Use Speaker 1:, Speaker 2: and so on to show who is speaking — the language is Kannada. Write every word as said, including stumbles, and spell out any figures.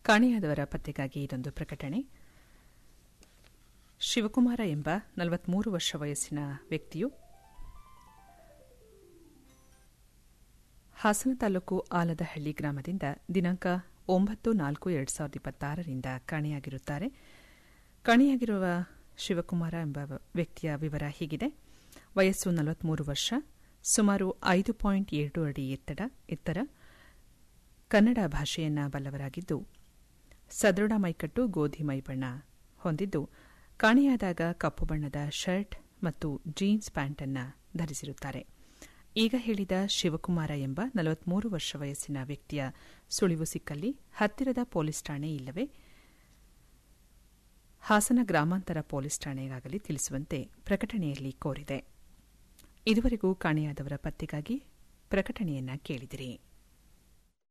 Speaker 1: ಕಾಣೆಯಾದವರ ಪತ್ತೆಗಾಗಿ ಇದೊಂದು ಪ್ರಕಟಣೆ. ಶಿವಕುಮಾರ ಎಂಬ ನಲವತ್ಮೂರು ವರ್ಷ ವಯಸ್ಸಿನ ವ್ಯಕ್ತಿಯು ಹಾಸನ ತಾಲೂಕು ಆಲದಹಳ್ಳಿ ಗ್ರಾಮದಿಂದ ದಿನಾಂಕ ಒಂಬತ್ತು ನಾಲ್ಕು ಎರಡು ಸಾವಿರದ ಇಪ್ಪತ್ತಾರರಿಂದ ಕಾಣೆಯಾಗಿರುತ್ತಾರೆ. ಕಾಣೆಯಾಗಿರುವ ಶಿವಕುಮಾರ ಎಂಬ ವ್ಯಕ್ತಿಯ ವಿವರ ಹೀಗಿದೆ. ವಯಸ್ಸು ನಲವತ್ಮೂರು ವರ್ಷ, ಸುಮಾರು ಐದು ಪಾಯಿಂಟ್ ಏಳು ಅಡಿ ಎತ್ತರ ಎತ್ತರ ಕನ್ನಡ ಭಾಷೆಯನ್ನ ಬಲ್ಲವರಾಗಿದ್ದು, ಸದೃಢ ಮೈಕಟ್ಟು, ಗೋಧಿ ಮೈಬಣ್ಣ ಹೊಂದಿದ್ದು, ಕಾಣೆಯಾದಾಗ ಕಪ್ಪು ಬಣ್ಣದ ಶರ್ಟ್ ಮತ್ತು ಜೀನ್ಸ್ ಪ್ಯಾಂಟ್ ಅನ್ನು ಧರಿಸಿರುತ್ತಾರೆ. ಈಗ ಹೇಳಿದ ಶಿವಕುಮಾರ ಎಂಬ ನಲವತ್ಮೂರು ವರ್ಷ ವಯಸ್ಸಿನ ವ್ಯಕ್ತಿಯ ಸುಳಿವು ಸಿಕ್ಕಲ್ಲಿ ಹತ್ತಿರದ ಪೊಲೀಸ್ ಠಾಣೆ ಇಲ್ಲವೇ ಹಾಸನ ಗ್ರಾಮಾಂತರ ಪೊಲೀಸ್ ಠಾಣೆಗಾಗಲಿ ತಿಳಿಸುವಂತೆ ಪ್ರಕಟಣೆಯಲ್ಲಿ ಕೋರಿದೆ. ಇದುವರೆಗೂ ಕಾಣೆಯಾದವರ ಪತ್ತೆಗಾಗಿ ಪ್ರಕಟಣೆಯನ್ನ ಕೇಳಿದಿರಿ.